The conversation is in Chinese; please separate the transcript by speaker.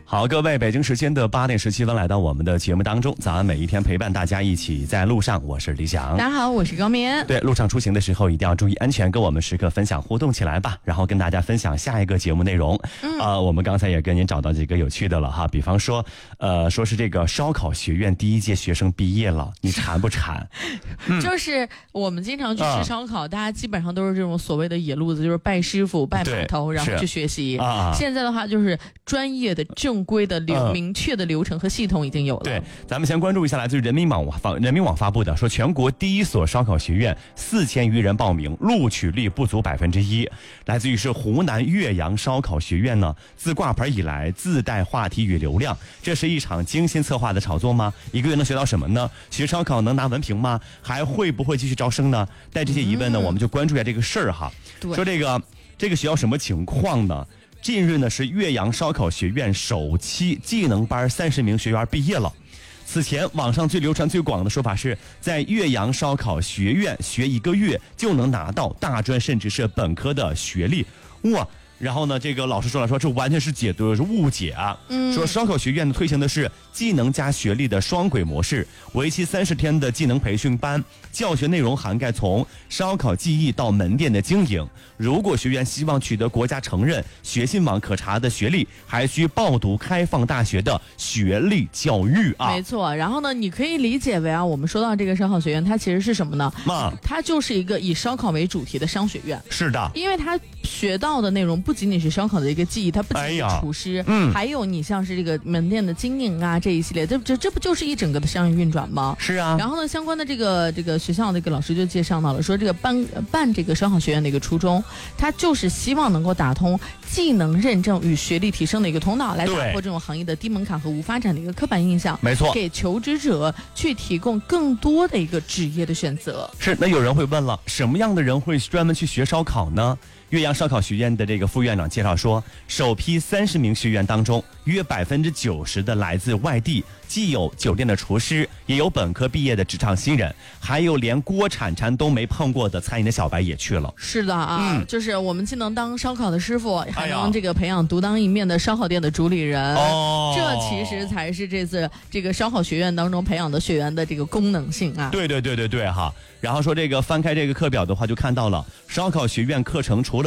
Speaker 1: 好，各位，北京时间的8点17分来到我们的节目当中，早安每一天陪伴大家一起在路上，我是李想。
Speaker 2: 大家好，我是高棉。
Speaker 1: 对，路上出行的时候一定要注意安全，跟我们时刻分享互动起来吧，然后跟大家分享下一个节目内容。我们刚才也跟您找到几个有趣的了哈，比方说说是这个烧烤学院第一届学生毕业了，你馋不馋？
Speaker 2: 就是我们经常去吃烧烤，大家基本上都是这种所谓的野路子，就是拜师傅拜码头，然后去学习。现在的话就是专业的正规的明确的流程和系统已经有了。
Speaker 1: 对，咱们先关注一下来自于人民网发布的，说全国第一所烧烤学院4000余人报名，录取率不足1%。来自于是湖南岳阳烧烤学院呢，自挂牌以来自带话题与流量，这是一场精心策划的炒作吗？一个月能学到什么呢？学烧烤能拿文凭吗？还会不会继续招生呢？带这些疑问呢，我们就关注一下这个事儿哈。说这个学校什么情况呢？近日呢，是岳阳烧烤学院首期技能班30名学员毕业了。此前网上最流传最广的说法是在岳阳烧烤学院学1个月就能拿到大专甚至是本科的学历，哇！然后呢，这个老师说了，说这完全是误解啊。说烧烤学院推行的是技能加学历的双轨模式，为期30天的技能培训班，教学内容涵盖从烧烤技艺到门店的经营。如果学员希望取得国家承认、学信网可查的学历，还需报读开放大学的学历教育啊。
Speaker 2: 没错，然后呢，你可以理解为我们说到这个烧烤学院，它其实是什么呢？它就是一个以烧烤为主题的商学院。
Speaker 1: 是的，
Speaker 2: 因为它学到的内容不仅仅是烧烤的一个技艺，它不仅是厨师，还有你像是这个门店的经营啊这一系列，这不就是一整个的商业运转吗？
Speaker 1: 是啊。
Speaker 2: 然后呢，相关的这个学校的一个老师就介绍到了，说这个办这个烧烤学院的一个初衷，他就是希望能够打通技能认证与学历提升的一个通道，来打破这种行业的低门槛和无发展的一个刻板印象。
Speaker 1: 没错，
Speaker 2: 给求职者去提供更多的一个职业的选择。
Speaker 1: 是，那有人会问了，什么样的人会专门去学烧烤呢？岳阳烧烤学院的这个副院长介绍说，首批30名学员当中，约90%的来自外地，既有酒店的厨师，也有本科毕业的职场新人，还有连锅铲都没碰过的餐饮的小白也去了。
Speaker 2: 是的啊，就是我们既能当烧烤的师傅，还能这个培养独当一面的烧烤店的主理人。这其实才是这次这个烧烤学院当中培养的学员的这个功能性啊。
Speaker 1: 对哈。然后说这个翻开这个课表的话，就看到了烧烤学院课程除了